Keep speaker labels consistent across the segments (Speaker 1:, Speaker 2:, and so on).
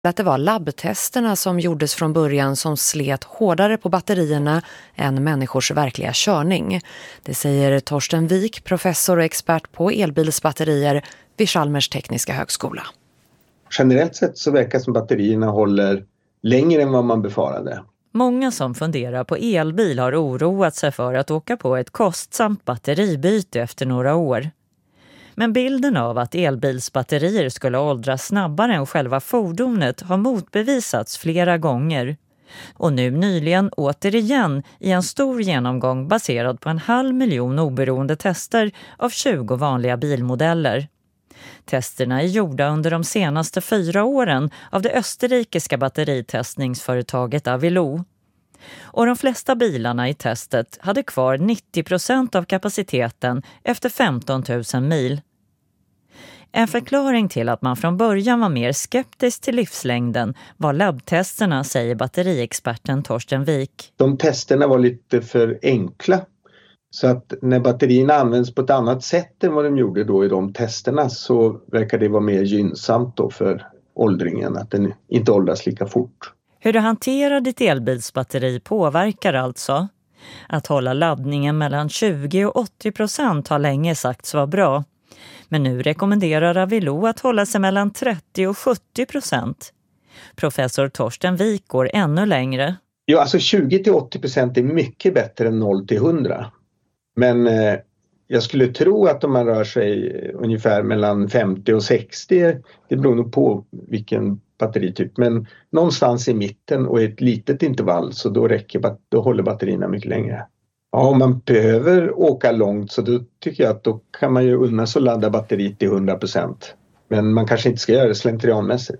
Speaker 1: Att det var labbtesterna som gjordes från början som slet hårdare på batterierna än människors verkliga körning. Det säger Torsten Wik, professor och expert på elbilsbatterier vid Chalmers tekniska högskola.
Speaker 2: Generellt sett så verkar som batterierna håller längre än vad man befarade.
Speaker 3: Många som funderar på elbil har oroat sig för att åka på ett kostsamt batteribyte efter några år. Men bilden av att elbilsbatterier skulle åldras snabbare än själva fordonet har motbevisats flera gånger. Och nu nyligen återigen i en stor genomgång baserad på 500 000 oberoende tester av 20 vanliga bilmodeller. Testerna är gjorda under de senaste 4 åren av det österrikiska batteritestningsföretaget Avilo. Och de flesta bilarna i testet hade kvar 90% av kapaciteten efter 15 000 mil. En förklaring till att man från början var mer skeptisk till livslängden var labbtesterna, säger batteriexperten Torsten Wik.
Speaker 2: De testerna var lite för enkla. Så att när batterierna används på ett annat sätt än vad de gjorde då i de testerna så verkar det vara mer gynnsamt då för åldringen, att den inte åldras lika fort.
Speaker 3: Hur du hanterar ditt elbilsbatteri påverkar alltså. Att hålla laddningen mellan 20 och 80% har länge sagts vara bra. Men nu rekommenderar Avilo att hålla sig mellan 30 och 70%. Professor Torsten Wik går ännu längre.
Speaker 2: Ja, alltså 20-80% är mycket bättre än 0-100. Men jag skulle tro att om man rör sig ungefär mellan 50 och 60, det beror nog på vilken batterityp. Men någonstans i mitten och i ett litet intervall så då håller batterierna mycket längre. Ja, om man behöver åka långt så då tycker jag att då kan man ju unna sig att ladda batteriet till 100%. Men man kanske inte ska göra det slentrianmässigt.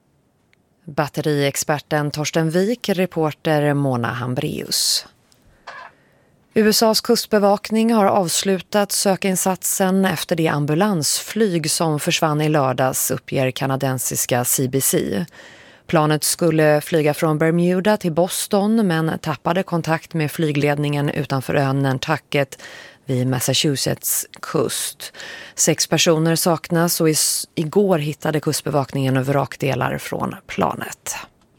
Speaker 1: Batteriexperten Torsten Wik, reporter Mona Hambreus. USAs kustbevakning har avslutat sökinsatsen efter det ambulansflyg som försvann i lördags, uppger kanadensiska CBC. Planet skulle flyga från Bermuda till Boston men tappade kontakt med flygledningen utanför ön Nantucket vid Massachusetts kust. 6 personer saknas och igår hittade kustbevakningen vrakdelar från planet.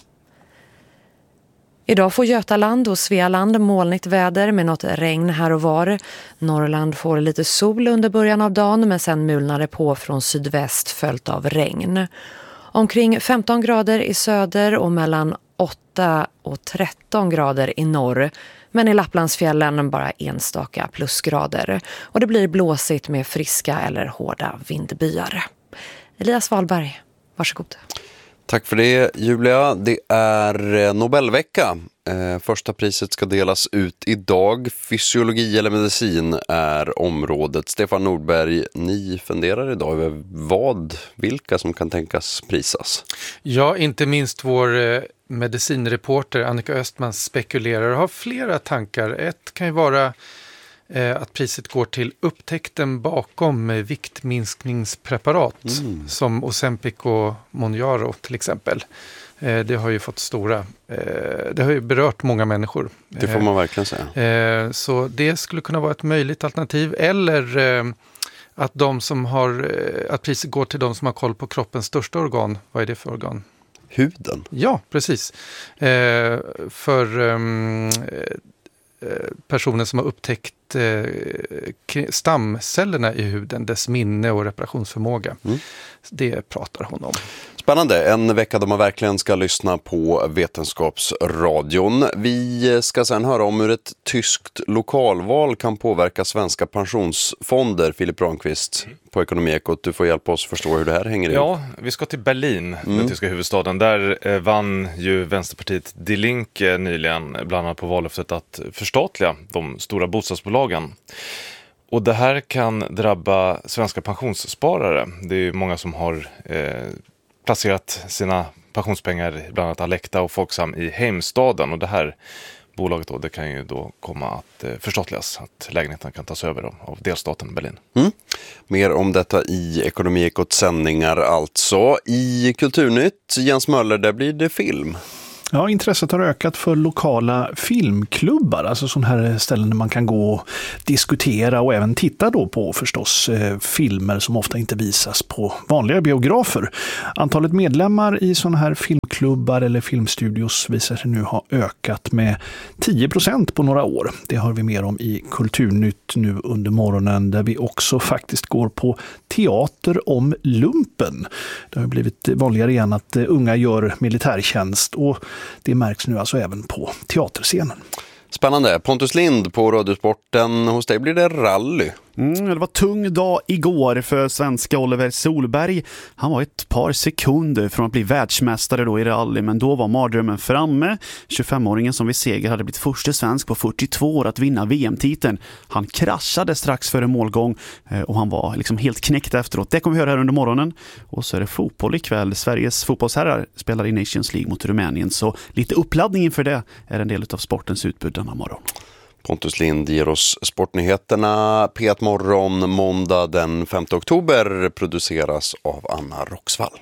Speaker 1: Idag får Götaland och Svealand molnigt väder med något regn här och var. Norrland får lite sol under början av dagen men sen mulnar det på från sydväst följt av regn. Omkring 15 grader i söder och mellan 8 och 13 grader i norr. Men i Lapplandsfjällen bara enstaka plusgrader. Och det blir blåsigt med friska eller hårda vindbyar. Elias Wahlberg, varsågod.
Speaker 4: Tack för det, Julia. Det är Nobelvecka. Första priset ska delas ut idag. Fysiologi eller medicin är området. Stefan Nordberg, ni funderar idag över vilka som kan tänkas prisas?
Speaker 5: Ja, inte minst vår medicinreporter Annika Östman spekulerar och har flera tankar. Ett kan ju vara att priset går till upptäckten bakom viktminskningspreparat som Ozempic och Mounjaro till exempel. Det har ju fått det har ju berört många människor.
Speaker 4: Det får man verkligen säga.
Speaker 5: Så det skulle kunna vara ett möjligt alternativ. Eller att att priset går till de som har koll på kroppens största organ. Vad är det för organ?
Speaker 4: Huden?
Speaker 5: Ja, precis. För personer som har upptäckt stamcellerna i huden, dess minne och reparationsförmåga. Det pratar hon om.
Speaker 4: Spännande, en vecka då man verkligen ska lyssna på Vetenskapsradion. Vi ska sedan höra om hur ett tyskt lokalval kan påverka svenska pensionsfonder. Filip Ramqvist på Ekonomiekot, du får hjälpa oss förstå hur det här hänger ihop.
Speaker 6: Ja, vi ska till Berlin, den tyska huvudstaden. Där vann ju Vänsterpartiet Die Linke nyligen, bland annat på vallöftet att förstatliga de stora bostadsbolagen. Och det här kan drabba svenska pensionssparare. Det är många som har placerat sina pensionspengar, bland annat Alecta och Folksam, i Heimstaden. Och det här bolaget då, det kan ju då komma att förstatligas, att lägenheten kan tas över av delstaten Berlin.
Speaker 4: Mer om detta i Ekonomiekot sändningar alltså. I Kulturnytt, Jens Möller, där blir det film.
Speaker 7: Ja, intresset har ökat för lokala filmklubbar, alltså sådana här ställen där man kan gå och diskutera och även titta då på förstås filmer som ofta inte visas på vanliga biografer. Antalet medlemmar i sådana här filmklubbar eller filmstudios visar sig nu ha ökat med 10% på några år. Det har vi mer om i Kulturnytt nu under morgonen, där vi också faktiskt går på teater om lumpen. Det har blivit vanligare igen att unga gör militärtjänst, och det märks nu alltså även på teaterscenen.
Speaker 4: Spännande. Pontus Lind på Radiosporten. Hos dig blir det rally.
Speaker 8: Det var tung dag igår för svenska Oliver Solberg. Han var ett par sekunder från att bli världsmästare då i rally, men då var mardrömmen framme. 25-åringen som vid seger hade blivit första svensk på 42 år att vinna VM-titeln. Han kraschade strax före målgång och han var liksom helt knäckt efteråt. Det kommer vi höra här under morgonen. Och så är det fotboll ikväll. Sveriges fotbollsherrar spelar i Nations League mot Rumänien, så lite uppladdning inför det är en del av sportens utbud denna morgon.
Speaker 4: Pontus Lind ger oss sportnyheterna. P1 Morgon måndag den 5 oktober produceras av Anna Roxvall.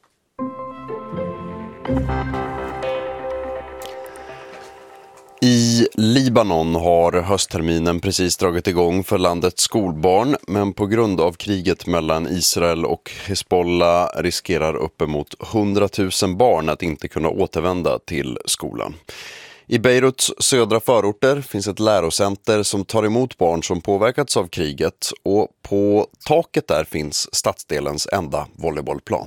Speaker 4: I Libanon har höstterminen precis dragit igång för landets skolbarn, men på grund av kriget mellan Israel och Hezbollah riskerar uppemot 100 000 barn att inte kunna återvända till skolan. I Beiruts södra förorter finns ett lärocenter som tar emot barn som påverkats av kriget, och på taket där finns stadsdelens enda volleybollplan.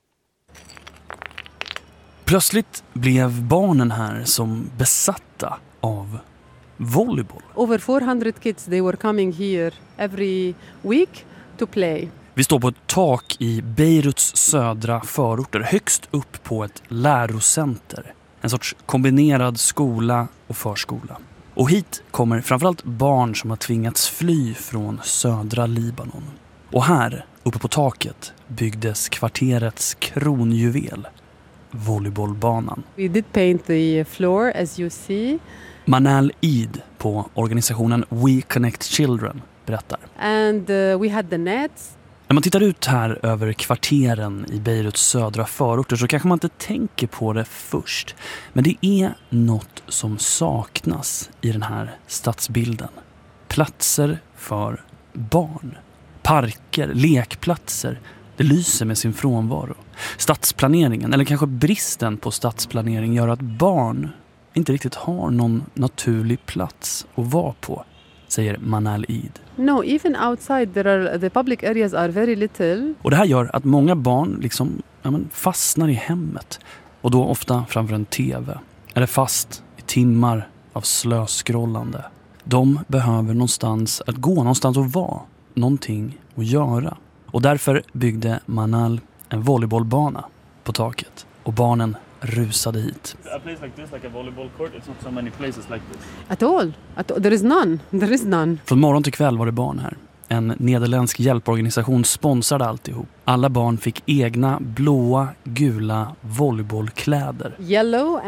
Speaker 9: Plötsligt blev barnen här som besatta av volleyboll.
Speaker 10: Over 400 kids, they were coming here every week to play.
Speaker 9: Vi står på ett tak i Beiruts södra förorter, högst upp på ett lärocenter. En sorts kombinerad skola och förskola. Och hit kommer framförallt barn som har tvingats fly från södra Libanon. Och här, uppe på taket, byggdes kvarterets kronjuvel, volleybollbanan.
Speaker 10: We did paint the floor as you see.
Speaker 9: Manal Eid på organisationen We Connect Children berättar.
Speaker 10: And we had the nets.
Speaker 9: När man tittar ut här över kvarteren i Beiruts södra förorter så kanske man inte tänker på det först. Men det är något som saknas i den här stadsbilden. Platser för barn. Parker, lekplatser. Det lyser med sin frånvaro. Stadsplaneringen, eller kanske bristen på stadsplanering, gör att barn inte riktigt har någon naturlig plats att vara på, säger Manal Eid.
Speaker 10: No, even outside the public areas are very little.
Speaker 9: Och det här gör att många barn liksom fastnar i hemmet, och då ofta framför en tv, eller fast i timmar av slöskrollande. De behöver någonstans att gå, någonstans att vara, någonting att göra. Och därför byggde Manal en volleybollbana på taket, och barnen rusade hit.
Speaker 11: A place like this, like a volleyball court, it's not so many places like this.
Speaker 10: At all. There is none. There is none.
Speaker 9: Från morgon till kväll var det barn här. En nederländsk hjälporganisation sponsrade alltihop. Alla barn fick egna blåa, gula volleybollkläder.
Speaker 10: Yellow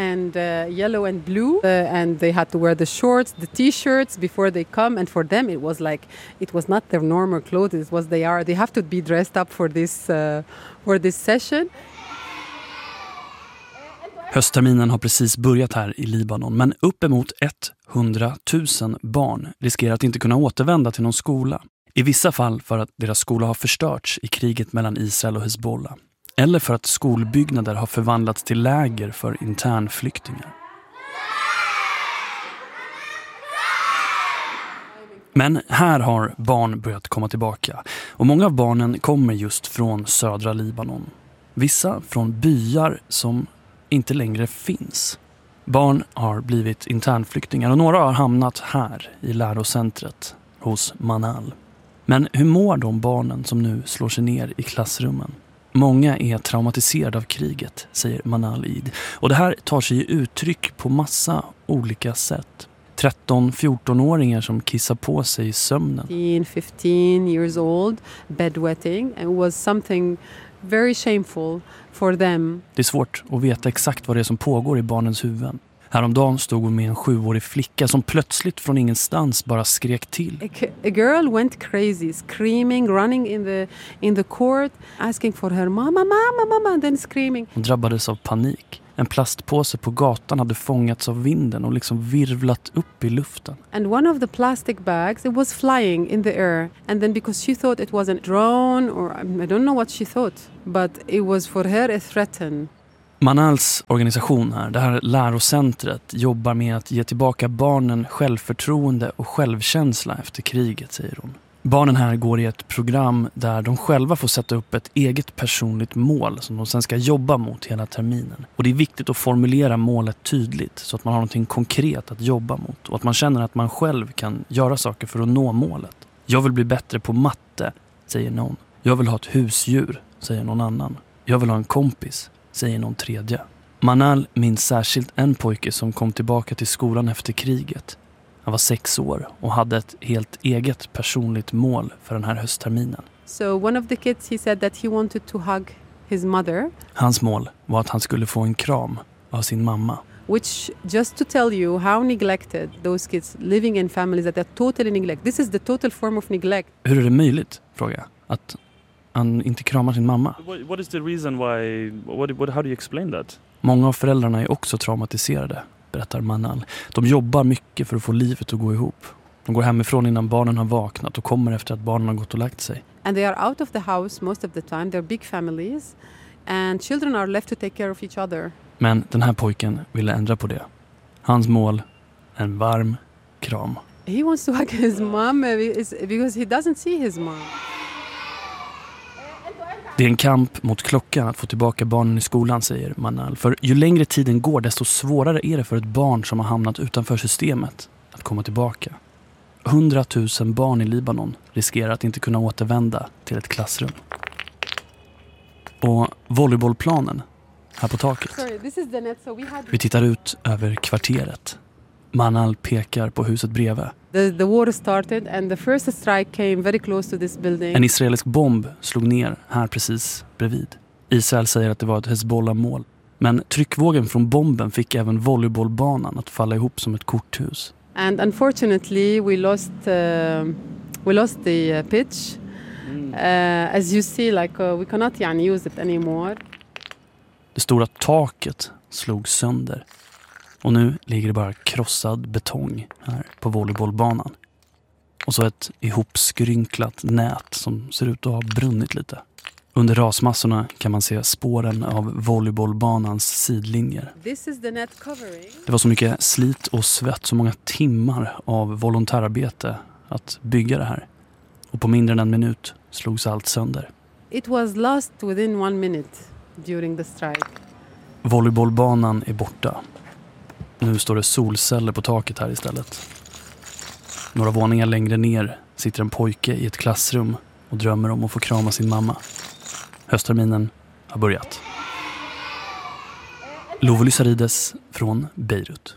Speaker 10: and blue. And they had to wear the shorts, the t-shirts before they come. And for them it was not their normal clothes. It was they have to be dressed up for this session.
Speaker 9: Höstterminen har precis börjat här i Libanon, men uppemot 100 000 barn riskerar att inte kunna återvända till någon skola. I vissa fall för att deras skola har förstörts i kriget mellan Israel och Hezbollah. Eller för att skolbyggnader har förvandlats till läger för internflyktingar. Men här har barn börjat komma tillbaka. Och många av barnen kommer just från södra Libanon. Vissa från byar som inte längre finns. Barn har blivit internflyktingar och några har hamnat här i lärocentret hos Manal. Men hur mår de barnen som nu slår sig ner i klassrummen? Många är traumatiserade av kriget, säger Manal Eid. Och det här tar sig uttryck på massa olika sätt. 13-14-åringar som kissar på sig i sömnen.
Speaker 10: 15 years old, bedwetting, and it was something very shameful for them.
Speaker 9: Det är svårt att veta exakt vad det är som pågår i barnens huvuden. Häromdagen stod hon med en 7-årig flicka som plötsligt från ingenstans bara skrek till.
Speaker 10: A girl went crazy, screaming, running in the court, asking for her mama, and then screaming.
Speaker 9: Hon drabbades av panik. En plastpåse på gatan hade fångats av vinden och liksom virvlat upp i luften.
Speaker 10: And one of the plastic bags, it was flying in the air. And then because she thought it was a drone or I don't know what she thought. But it was for her a threat.
Speaker 9: Manals organisation här, det här lärocentret, jobbar med att ge tillbaka barnen självförtroende och självkänsla efter kriget, säger hon. Barnen här går i ett program där de själva får sätta upp ett eget personligt mål som de sen ska jobba mot hela terminen. Och det är viktigt att formulera målet tydligt så att man har någonting konkret att jobba mot och att man känner att man själv kan göra saker för att nå målet. Jag vill bli bättre på matte, säger någon. Jag vill ha ett husdjur, säger någon annan. Jag vill ha en kompis, säger någon tredje. Manal minns särskilt en pojke som kom tillbaka till skolan efter kriget. Han var 6 år och hade ett helt eget personligt mål för den här höstterminen.
Speaker 10: So one of the kids, he said that he wanted to hug his mother.
Speaker 9: Hans mål var att han skulle få en kram av sin mamma.
Speaker 10: Which, just to tell you how neglected those kids living in families that are totally neglect. This is the total form of neglect.
Speaker 9: Hur är det möjligt, frågar jag, att han inte kramar sin mamma?
Speaker 11: What is the reason why? How do you explain that?
Speaker 9: Många av föräldrarna är också traumatiserade, berättar Manal. De jobbar mycket för att få livet att gå ihop. De går hemifrån innan barnen har vaknat och kommer efter att barnen har gått och lagt sig.
Speaker 10: And they are out of the house most of the time. They're big families. And children are left to take care of each other.
Speaker 9: Men den här pojken ville ändra på det. Hans mål, en varm kram.
Speaker 10: He wants to hug his mom because he doesn't see his mom.
Speaker 9: Det är en kamp mot klockan att få tillbaka barnen i skolan, säger Manal. För ju längre tiden går, desto svårare är det för ett barn som har hamnat utanför systemet att komma tillbaka. 100 000 barn i Libanon riskerar att inte kunna återvända till ett klassrum. Och volleybollplanen här på taket. Vi tittar ut över kvarteret. Manal pekar på huset bredvid.
Speaker 10: The war started and the first strike came very close to this building.
Speaker 9: En israelisk bomb slog ner här precis bredvid. Israel säger att det var ett Hezbollah-mål. Men tryckvågen från bomben fick även volleybollbanan att falla ihop som ett korthus.
Speaker 10: And unfortunately we lost the pitch. As you see, we cannot use it anymore.
Speaker 9: Det stora taket slog sönder. Och nu ligger det bara krossad betong här på volleybollbanan. Och så ett ihopskrynklat nät som ser ut att ha brunnit lite. Under rasmassorna kan man se spåren av volleybollbanans sidlinjer. Det var så mycket slit och svett, så många timmar av volontärarbete att bygga det här. Och på mindre än en minut slogs allt sönder.
Speaker 10: It was lost within 1 minute during the strike.
Speaker 9: Volleybollbanan är borta. Nu står det solceller på taket här istället. Några våningar längre ner sitter en pojke i ett klassrum och drömmer om att få krama sin mamma. Höstterminen har börjat. Love Lysarides från Beirut.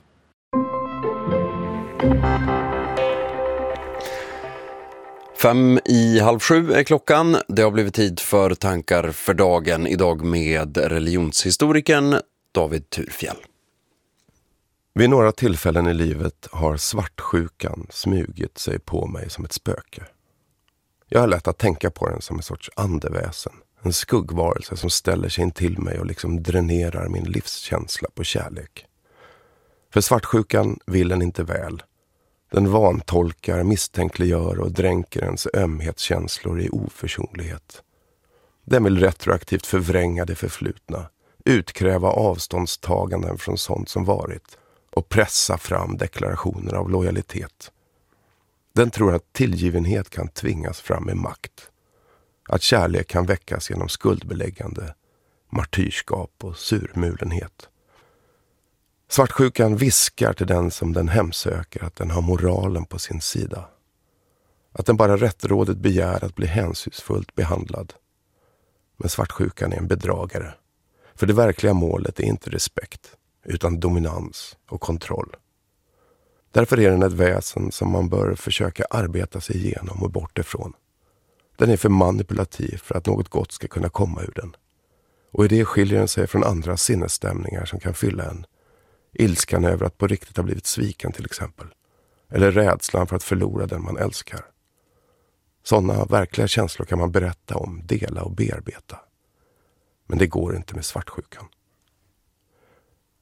Speaker 4: Fem i halv 7 är klockan. Det har blivit tid för tankar för dagen. Idag med religionshistorikern David Thurfjell.
Speaker 12: Vid några tillfällen i livet har svartsjukan smugit sig på mig som ett spöke. Jag har lätt att tänka på den som en sorts andeväsen. En skuggvarelse som ställer sig in till mig och liksom dränerar min livskänsla på kärlek. För svartsjukan vill en inte väl. Den vantolkar, misstänkliggör och dränker ens ömhetskänslor i oförsonlighet. Den vill retroaktivt förvränga det förflutna, utkräva avståndstaganden från sånt som varit och pressa fram deklarationer av lojalitet. Den tror att tillgivenhet kan tvingas fram med makt. Att kärlek kan väckas genom skuldbeläggande, martyrskap och surmulenhet. Svartsjukan viskar till den som den hemsöker att den har moralen på sin sida. Att den bara rättrådigt begär att bli hänsynsfullt behandlad. Men svartsjukan är en bedragare. För det verkliga målet är inte respekt, utan dominans och kontroll. Därför är den ett väsen som man bör försöka arbeta sig igenom och bort ifrån. Den är för manipulativ för att något gott ska kunna komma ur den. Och i det skiljer den sig från andra sinnesstämningar som kan fylla en. Ilskan över att på riktigt ha blivit sviken till exempel. Eller rädslan för att förlora den man älskar. Sådana verkliga känslor kan man berätta om, dela och bearbeta. Men det går inte med svartsjukan.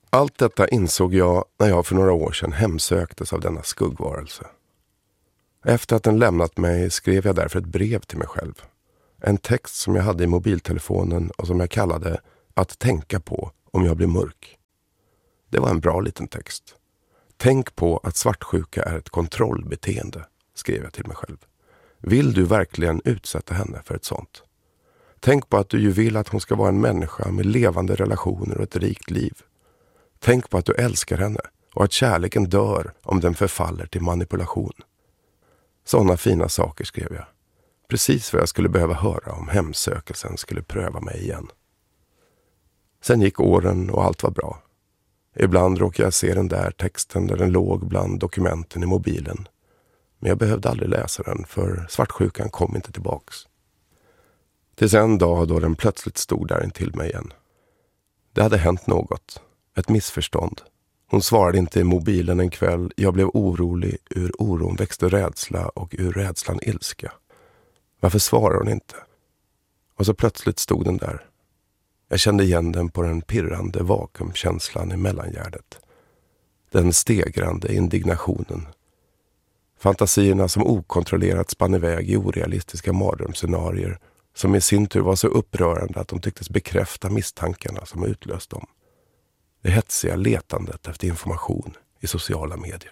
Speaker 12: Allt detta insåg jag när jag för några år sedan hemsöktes av denna skuggvarelse. Efter att den lämnat mig skrev jag därför ett brev till mig själv. En text som jag hade i mobiltelefonen och som jag kallade att tänka på om jag blir mörk. Det var en bra liten text. Tänk på att svartsjuka är ett kontrollbeteende, skrev jag till mig själv. Vill du verkligen utsätta henne för ett sånt? Tänk på att du ju vill att hon ska vara en människa med levande relationer och ett rikt liv. Tänk på att du älskar henne och att kärleken dör om den förfaller till manipulation. Sådana fina saker skrev jag. Precis vad jag skulle behöva höra om hemsökelsen skulle pröva mig igen. Sen gick åren och allt var bra. Ibland råkade jag se den där texten där den låg bland dokumenten i mobilen. Men jag behövde aldrig läsa den för svartsjukan kom inte tillbaks. Tills en dag då den plötsligt stod där intill mig igen. Det hade hänt något. Ett missförstånd. Hon svarade inte i mobilen en kväll. Jag blev orolig. Ur oron växte rädsla och ur rädslan ilska. Varför svarar hon inte? Och så plötsligt stod den där. Jag kände igen den på den pirrande vakuumkänslan i mellangärdet. Den stegrande indignationen. Fantasierna som okontrollerat spann iväg i orealistiska mardrömsscenarier som i sin tur var så upprörande att de tycktes bekräfta misstankarna som utlöst dem. Det hetsiga letandet efter information i sociala medier.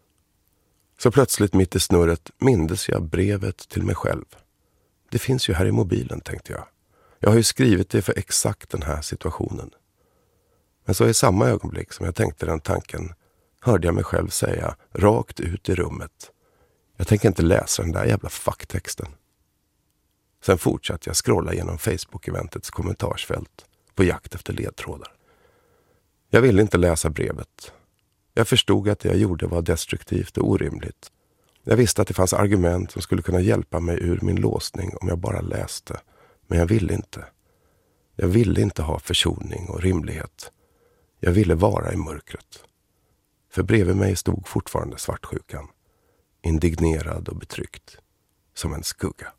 Speaker 12: Så plötsligt mitt i snurret mindes jag brevet till mig själv. Det finns ju här i mobilen, tänkte jag. Jag har ju skrivit det för exakt den här situationen. Men så i samma ögonblick som jag tänkte den tanken hörde jag mig själv säga rakt ut i rummet. Jag tänker inte läsa den där jävla facktexten. Sen fortsatte jag scrolla genom Facebook-eventets kommentarsfält på jakt efter ledtrådar. Jag ville inte läsa brevet. Jag förstod att det jag gjorde var destruktivt och orimligt. Jag visste att det fanns argument som skulle kunna hjälpa mig ur min låsning om jag bara läste. Men jag ville inte. Jag ville inte ha försoning och rimlighet. Jag ville vara i mörkret. För bredvid mig stod fortfarande svartsjukan. Indignerad och betryckt. Som en skugga.